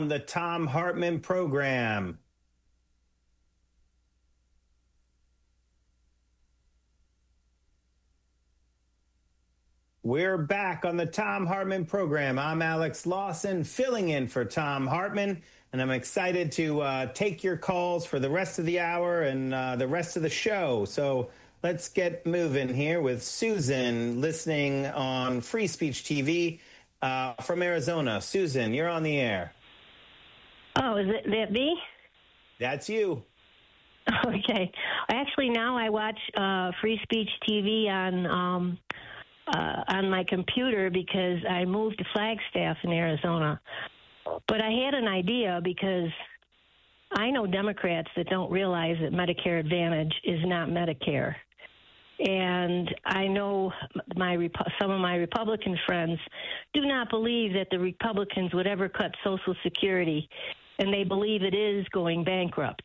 on the Thom Hartmann program. We're back on the Thom Hartmann program. I'm Alex Lawson, filling in for Thom Hartmann, and I'm excited to take your calls for the rest of the hour and the rest of the show. So let's get moving here with Susan, listening on Free Speech TV from Arizona. Susan, you're on the air. Oh, is it that me? That's you. Okay. Actually, now I watch Free Speech TV on my computer because I moved to Flagstaff in Arizona. But I had an idea because I know Democrats that don't realize that Medicare Advantage is not Medicare. And I know some of my Republican friends do not believe that the Republicans would ever cut Social Security, and they believe it is going bankrupt.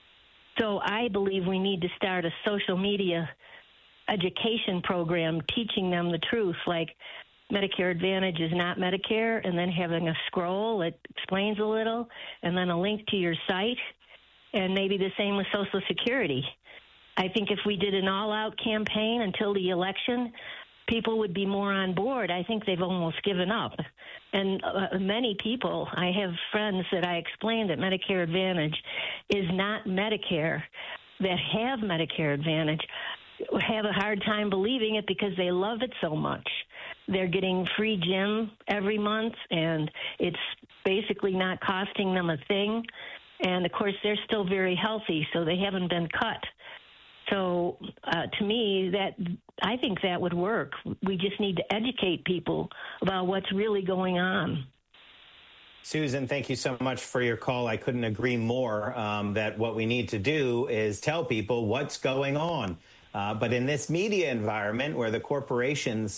So I believe we need to start a social media education program teaching them the truth, like Medicare Advantage is not Medicare, and then having a scroll that explains a little, and then a link to your site, and maybe the same with Social Security. I think if we did an all-out campaign until the election, people would be more on board. I think they've almost given up. And many people, I have friends that I explained that Medicare Advantage is not Medicare, that have Medicare Advantage, have a hard time believing it because they love it so much. They're getting free gym every month, and it's basically not costing them a thing. And, of course, they're still very healthy, so they haven't been cut. So to me, I think that would work. We just need to educate people about what's really going on. Susan, thank you so much for your call. I couldn't agree more that what we need to do is tell people what's going on. But in this media environment where the corporations,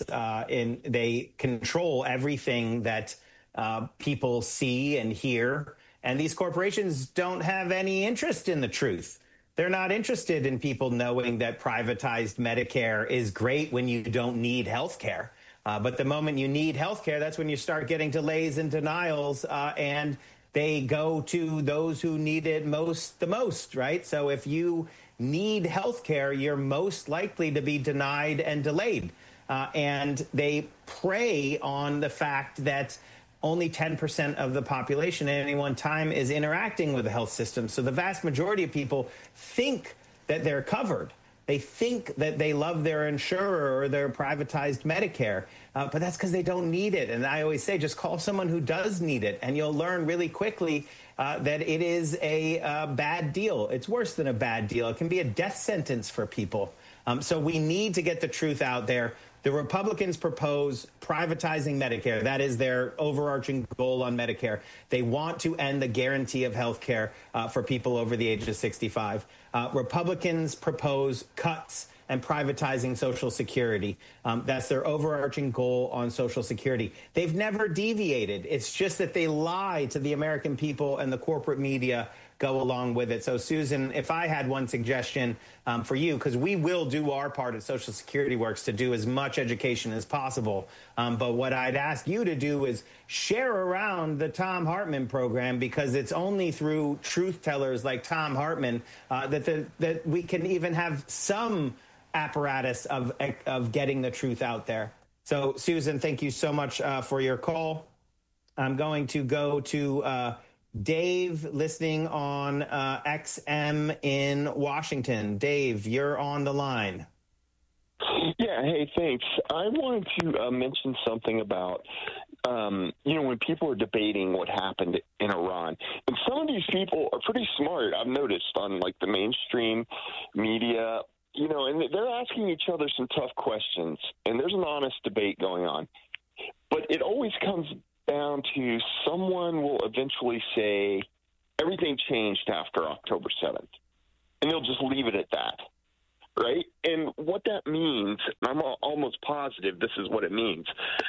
they control everything that people see and hear, and these corporations don't have any interest in the truth. They're not interested in people knowing that privatized Medicare is great when you don't need health care. But the moment you need health care, that's when you start getting delays and denials, and they go to those who need it the most, right? So if you need health care, you're most likely to be denied and delayed. And they prey on the fact that only 10% of the population at any one time is interacting with the health system. So the vast majority of people think that they're covered. They think that they love their insurer or their privatized Medicare, but that's because they don't need it. And I always say, just call someone who does need it, and you'll learn really quickly that it is a bad deal. It's worse than a bad deal. It can be a death sentence for people. So we need to get the truth out there. The Republicans propose privatizing Medicare. That is their overarching goal on Medicare. They want to end the guarantee of health care for people over the age of 65. Republicans propose cuts and privatizing Social Security. That's their overarching goal on Social Security. They've never deviated. It's just that they lie to the American people, and the corporate media go along with it. So, Susan, if I had one suggestion for you, because we will do our part at Social Security Works to do as much education as possible. But what I'd ask you to do is share around the Thom Hartmann program, because it's only through truth tellers like Thom Hartmann that we can even have some apparatus of getting the truth out there. So, Susan, thank you so much for your call. I'm going to go to Dave, listening on XM in Washington. Dave, you're on the line. Yeah, hey, thanks. I wanted to mention something about, when people are debating what happened in Iran. And some of these people are pretty smart, I've noticed, on, like, the mainstream media, and they're asking each other some tough questions. And there's an honest debate going on. But it always comes down to someone will eventually say everything changed after October 7th, and they'll just leave it at that, right? And what that means, I'm almost positive this is what it means.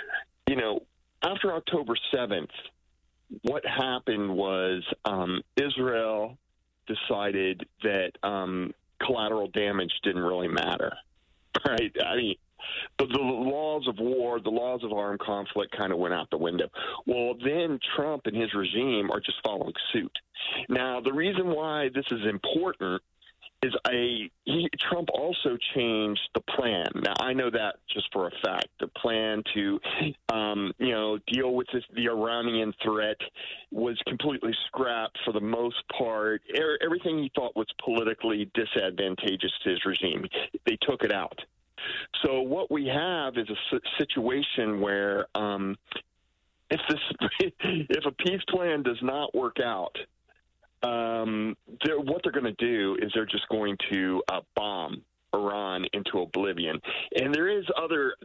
After October 7th, what happened was Israel decided that collateral damage didn't really matter, right? I mean, but the laws of war, the laws of of armed conflict kind of went out the window. Well, then Trump and his regime are just following suit. Now, the reason why this is important is Trump also changed the plan. Now, I know that just for a fact. The plan to, deal with the Iranian threat was completely scrapped for the most part. Everything he thought was politically disadvantageous to his regime, they took it out. So what we have is a situation where if a peace plan does not work out, what they're going to do is they're just going to bomb Iran into oblivion. And there is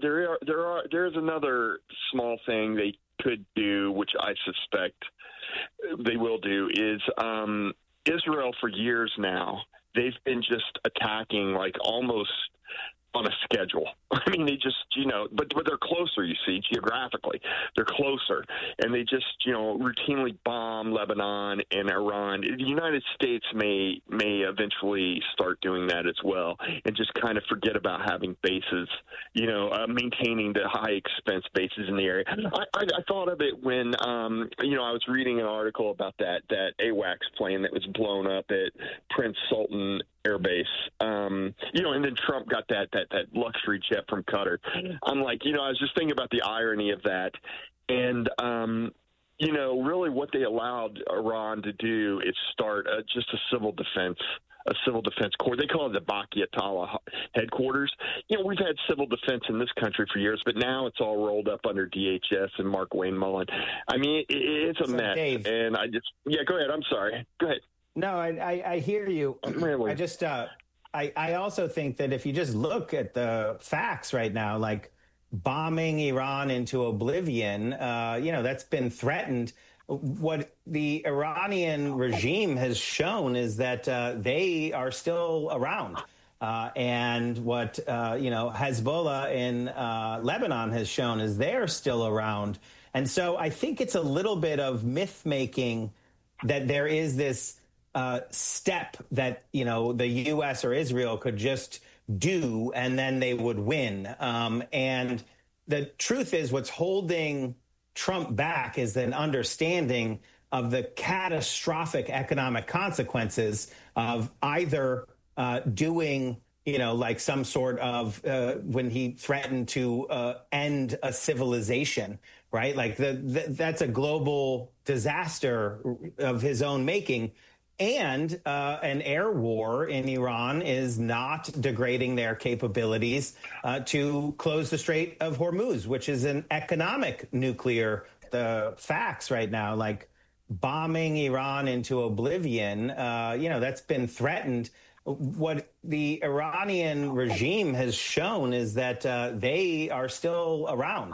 another small thing they could do, which I suspect they will do, is Israel for years now, they've been just attacking like almost on a schedule. I mean, they just, but they're closer, you see, geographically. They're closer. And they just, routinely bomb Lebanon and Iran. The United States may eventually start doing that as well and just kind of forget about having bases, maintaining the high expense bases in the area. I thought of it when, I was reading an article about that AWACS plane that was blown up at Prince Sultan Air Base, and then Trump got that luxury jet from Qatar. I'm like, I was just thinking about the irony of that. And, really what they allowed Iran to do is start just a civil defense corps. They call it the Baki Atala headquarters. We've had civil defense in this country for years, but now it's all rolled up under DHS and Mark Wayne Mullen. I mean, it's a mess. Dave, and go ahead. I'm sorry. Go ahead. No, I hear you. I just, I also think that if you just look at the facts right now, like bombing Iran into oblivion, that's been threatened. What the Iranian regime has shown is that they are still around. And what, Hezbollah in Lebanon has shown is they're still around. And so I think it's a little bit of myth making that there is this step that, the U.S. or Israel could just do and then they would win. And the truth is what's holding Trump back is an understanding of the catastrophic economic consequences of either doing, like some sort of when he threatened to end a civilization, right? Like that's a global disaster of his own making. And an air war in Iran is not degrading their capabilities to close the Strait of Hormuz, which is an economic nuclear. The facts right now, like bombing Iran into oblivion, that's been threatened. What the Iranian regime has shown is that they are still around.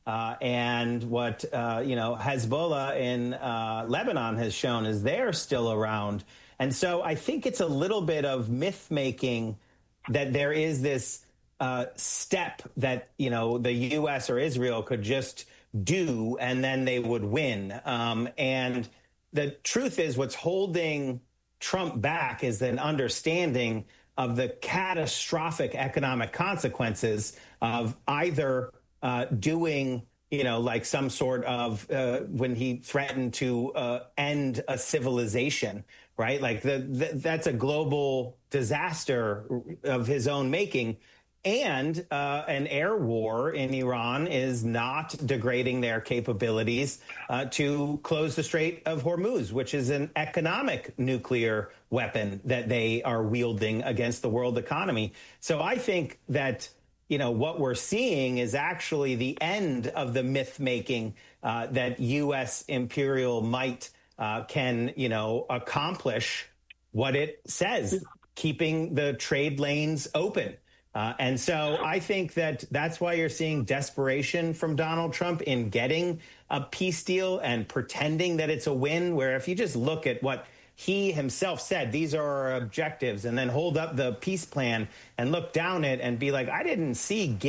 And what, Hezbollah in Lebanon has shown is they're still around. And so I think it's a little bit of myth making that there is this step that, the U.S. or Israel could just do and then they would win. And the truth is what's holding Trump back is an understanding of the catastrophic economic consequences of either doing, like some sort of when he threatened to end a civilization, right? Like that's a global disaster of his own making. And an air war in Iran is not degrading their capabilities to close the Strait of Hormuz, which is an economic nuclear weapon that they are wielding against the world economy. So I think that what we're seeing is actually the end of the myth making that U.S. imperial might can, accomplish what it says, keeping the trade lanes open. And so I think that that's why you're seeing desperation from Donald Trump in getting a peace deal and pretending that it's a win, where if you just look at what he himself said, these are our objectives, and then hold up the peace plan and look down it and be like, I didn't see